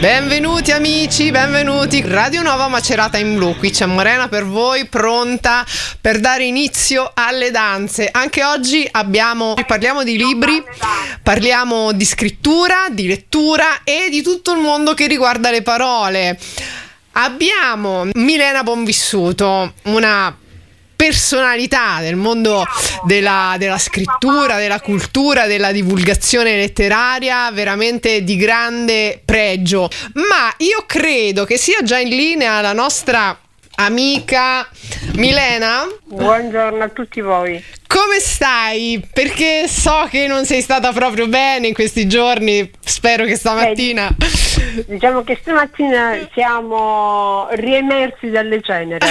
Benvenuti amici, benvenuti. Radio Nova Macerata in Blu, qui c'è Morena per voi, pronta per dare inizio alle danze. Anche oggi parliamo di libri, parliamo di scrittura, di lettura e di tutto il mondo che riguarda le parole. Abbiamo Milena Bonvissuto, una personalità del mondo della scrittura, della cultura, della divulgazione letteraria, veramente di grande pregio. Ma io credo che sia già in linea la nostra amica Milena. Buongiorno a tutti voi. Come stai? Perché so che non sei stata proprio bene in questi giorni, spero che stamattina... Diciamo che stamattina siamo riemersi dalle ceneri.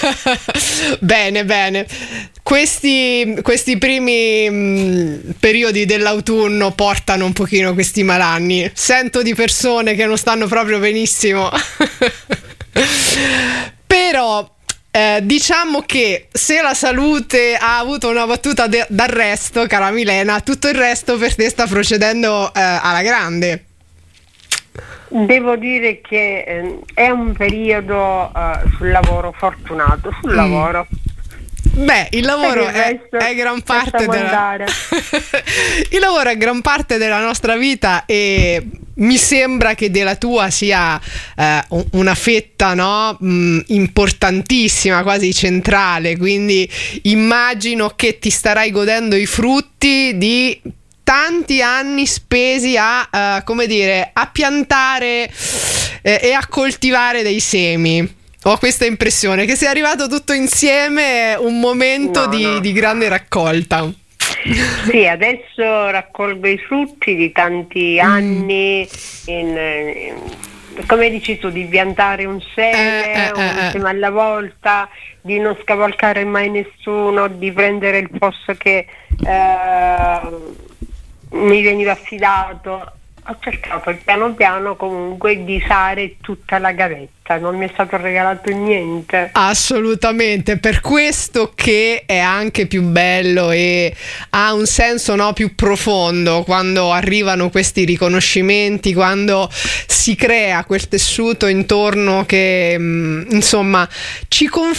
Bene. Questi primi periodi dell'autunno portano un pochino questi malanni. Sento di persone che non stanno proprio benissimo. Però diciamo che se la salute ha avuto una battuta d'arresto, cara Milena, tutto il resto per te sta procedendo alla grande. Devo dire che è un periodo sul lavoro fortunato, lavoro. Beh, il lavoro è gran parte il lavoro è gran parte della nostra vita e mi sembra che della tua sia una fetta, no? Importantissima, quasi centrale, quindi immagino che ti starai godendo i frutti di tanti anni spesi a piantare e a coltivare dei semi. Ho questa impressione che sia arrivato tutto insieme, un momento di grande raccolta. Sì, adesso raccolgo i frutti di tanti anni come dici tu, di piantare un seme, un seme alla volta, di non scavalcare mai nessuno, di prendere il posto che mi veniva affidato. Ho cercato piano piano comunque di fare tutta la gavetta, non mi è stato regalato niente. Assolutamente, per questo che è anche più bello e ha un senso, no, più profondo quando arrivano questi riconoscimenti, quando si crea quel tessuto intorno che insomma ci conferma